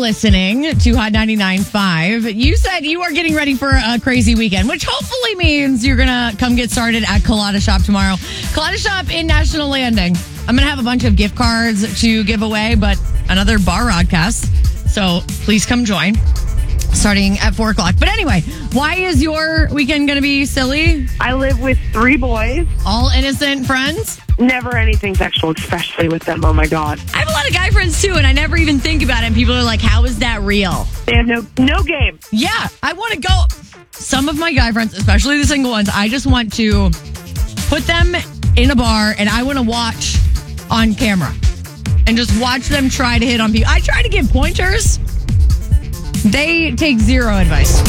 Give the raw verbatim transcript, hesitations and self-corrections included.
listening to Hot ninety-nine point five. You said you are getting ready for a crazy weekend, which hopefully means you're going to come get started at Colada Shop tomorrow. Colada Shop in National Landing. I'm going to have a bunch of gift cards to give away, but another bar broadcast. So please come join. Starting at four o'clock. But anyway, why is your weekend going to be silly? I live with three boys. All innocent friends? Never anything sexual, especially with them. Oh, my God. I have a lot of guy friends, too, and I never even think about it. And people are like, how is that real? They have no, no game. Yeah, I want to go. Some of my guy friends, especially the single ones, I just want to put them in a bar and I want to watch on camera and just watch them try to hit on people. I try to give pointers. They take zero advice.